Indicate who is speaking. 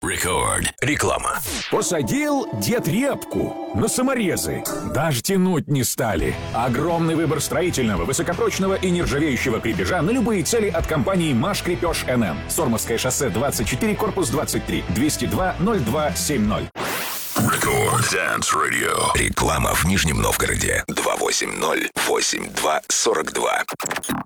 Speaker 1: Record. Реклама.
Speaker 2: Посадил дед репку на саморезы. Даже тянуть не стали. Огромный выбор строительного, высокопрочного и нержавеющего крепежа на любые цели от компании «Маш-Крепеж НМ». Сормовское шоссе 24, корпус 23, 202-0270.
Speaker 1: Record Dance Radio. Реклама в Нижнем Новгороде. 280-82-42.